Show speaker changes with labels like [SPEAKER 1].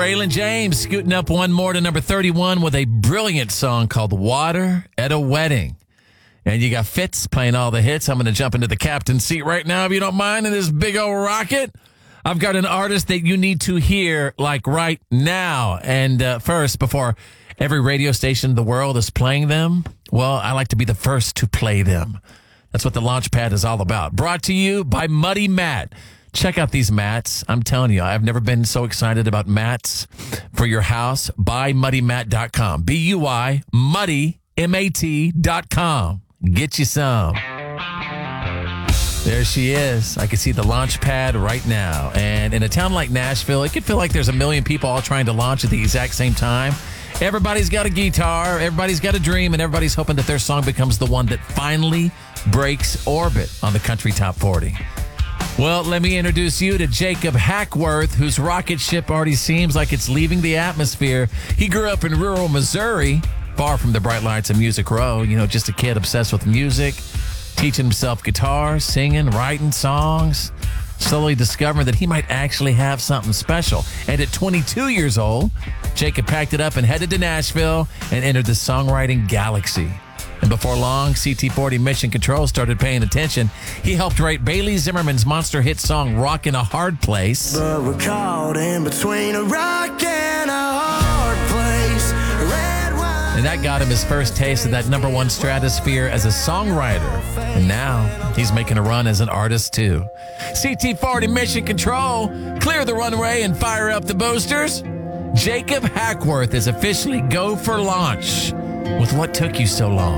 [SPEAKER 1] Braylon James scooting up one more to number 31 with a brilliant song called Water at a Wedding. And you got Fitz playing all the hits. I'm going to jump into the captain's seat right now, if you don't mind, in this big old rocket. I've got an artist that you need to hear, like, right now. And first, before every radio station in the world is playing them, well, I like to be the first to play them. That's what the Launchpad is all about. Brought to you by Muddy Mat. Check out these mats. I'm telling you, I've never been so excited about mats for your house. BuyMuddyMat.com. B-U-I, Muddy, M-A-T.com. Get you some. There she is. I can see the Launchpad right now. And in a town like Nashville, it could feel like there's a million people all trying to launch at the exact same time. Everybody's got a guitar, everybody's got a dream, and everybody's hoping that their song becomes the one that finally breaks orbit on the Country Top 40. Well, let me introduce you to Jacob Hackworth, whose rocket ship already seems like it's leaving the atmosphere. He grew up in rural Missouri, far from the bright lights of Music Row. You know, just a kid obsessed with music, teaching himself guitar, singing, writing songs, slowly discovering that he might actually have something special. And at 22 years old, Jacob packed it up and headed to Nashville and entered the songwriting galaxy. And before long, CT40 Mission Control started paying attention. He helped write Bailey Zimmerman's monster hit song, Rockin' a Hard Place.
[SPEAKER 2] But we're caught in between a rock and a hard place. Red wine.
[SPEAKER 1] And that got him his first taste of that number one stratosphere as a songwriter. And now he's making a run as an artist, too. CT40 Mission Control, clear the runway and fire up the boosters. Jacob Hackworth is officially go for launch with What Took You So Long.